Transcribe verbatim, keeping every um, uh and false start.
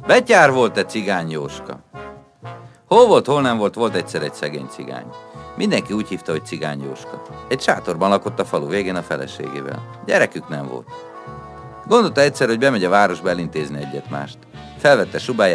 Betyár volt egy cigány Jóska. Hol volt, hol nem volt, volt egyszer egy szegény cigány. Mindenki úgy hívta, hogy Cigány Jóska. Egy sátorban lakott a falu végén a feleségével. Gyerekük nem volt. Gondolta egyszer, hogy bemegy a városba elintézni egyet mást. Felvette subáját,